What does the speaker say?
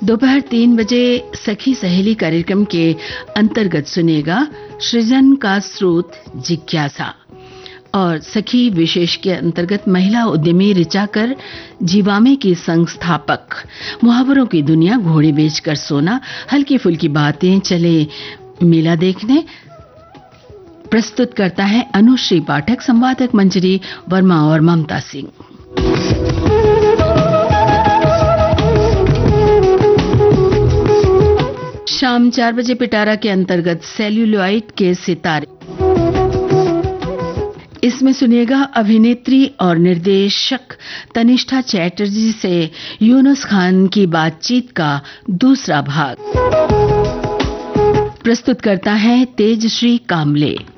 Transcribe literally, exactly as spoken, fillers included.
दोपहर तीन बजे सखी सहेली कार्यक्रम के अंतर्गत सुनेगा सृजन का स्रोत जिज्ञासा और सखी विशेष के अंतर्गत महिला उद्यमी ऋचा कर जीवामे की संस्थापक, मुहावरों की दुनिया, घोड़े बेचकर सोना, हल्की फुल्की बातें, चले मेला देखने। प्रस्तुत करता है अनुश्री पाठक, संवादक मंजरी वर्मा और ममता सिंह। शाम चार बजे पिटारा के अंतर्गत सेल्यूलॉइड के सितारे, इसमें सुनिएगा अभिनेत्री और निर्देशक तनिष्ठा चैटर्जी से यूनुस खान की बातचीत का दूसरा भाग। प्रस्तुत करता है तेजश्री कामले।